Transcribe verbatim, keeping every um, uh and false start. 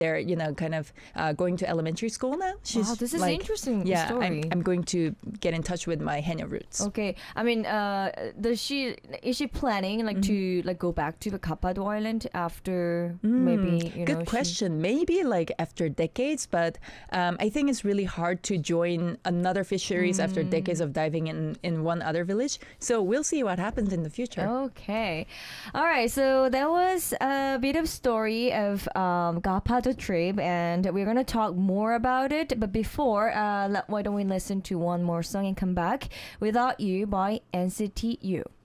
they're, you know, kind of uh, going to elementary school now. She's wow, this is like, an interesting yeah, story. I'm, I'm going to get in touch with my Haenyeo roots. Okay, I mean, uh, does she is she planning like Mm-hmm. to like go back to the Kapado Island after Mm, maybe you good know? question. Maybe like after decades, but um, I think it's really hard to join another fisheries after decades of diving in in one other village. So we'll see what happens in the future. Okay, all right. So that was a bit of story of um, Galapagos trip, and we're gonna talk more about it. But before, uh, let- why don't we listen to one more song and come back? Without You by N C T U.